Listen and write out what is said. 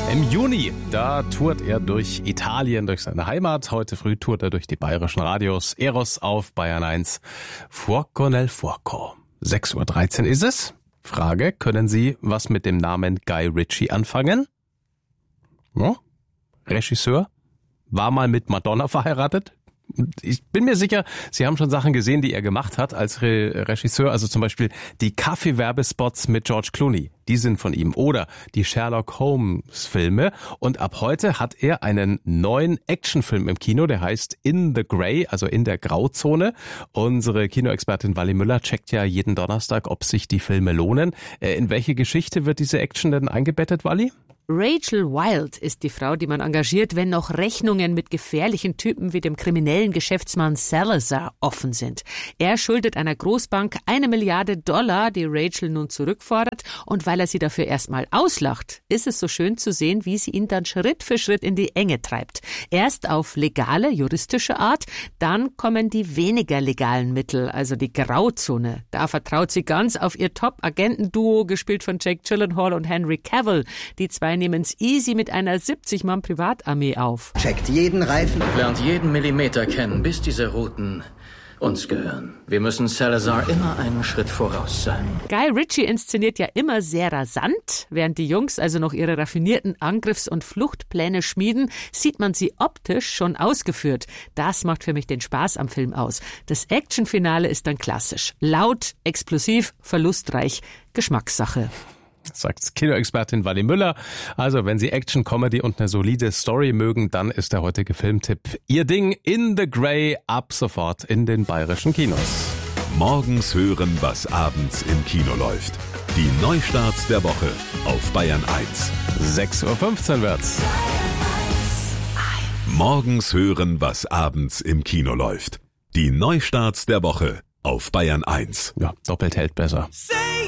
Im Juni, da tourt er durch Italien, durch seine Heimat. Heute früh tourt er durch die bayerischen Radios. Eros auf Bayern 1. Fuoco nel Fuoco. 6.13 Uhr ist es. Frage, können Sie was mit dem Namen Guy Ritchie anfangen? Ja? Regisseur? War mal mit Madonna verheiratet? Ich bin mir sicher, Sie haben schon Sachen gesehen, die er gemacht hat als Regisseur. Also zum Beispiel die Kaffee-Werbespots mit George Clooney. Die sind von ihm. Oder die Sherlock Holmes-Filme. Und ab heute hat er einen neuen Actionfilm im Kino, der heißt In the Grey, also in der Grauzone. Unsere Kinoexpertin Wally Müller checkt ja jeden Donnerstag, ob sich die Filme lohnen. In welche Geschichte wird diese Action denn eingebettet, Wally? Rachel Wild ist die Frau, die man engagiert, wenn noch Rechnungen mit gefährlichen Typen wie dem kriminellen Geschäftsmann Salazar offen sind. Er schuldet einer Großbank $1 Milliarde, die Rachel nun zurückfordert. Und weil er sie dafür erstmal auslacht, ist es so schön zu sehen, wie sie ihn dann Schritt für Schritt in die Enge treibt. Erst auf legale, juristische Art, dann kommen die weniger legalen Mittel, also die Grauzone. Da vertraut sie ganz auf ihr Top-Agentenduo, gespielt von Jake Gyllenhaal und Henry Cavill. Die zwei nehmen's easy mit einer 70-Mann-Privatarmee auf. Checkt jeden Reifen. Lernt jeden Millimeter kennen, bis diese Routen uns gehören. Wir müssen Salazar immer einen Schritt voraus sein. Guy Ritchie inszeniert ja immer sehr rasant. Während die Jungs also noch ihre raffinierten Angriffs- und Fluchtpläne schmieden, sieht man sie optisch schon ausgeführt. Das macht für mich den Spaß am Film aus. Das Actionfinale ist dann klassisch. Laut, explosiv, verlustreich. Geschmackssache. Sagt Kinoexpertin Wally Müller. Also, wenn Sie Action, Comedy und eine solide Story mögen, dann ist der heutige Filmtipp Ihr Ding. In the Grey, ab sofort in den bayerischen Kinos. Morgens hören, was abends im Kino läuft. Die Neustarts der Woche auf Bayern 1. 6.15 Uhr wird's. Morgens hören, was abends im Kino läuft. Die Neustarts der Woche auf Bayern 1. Ja, doppelt hält besser.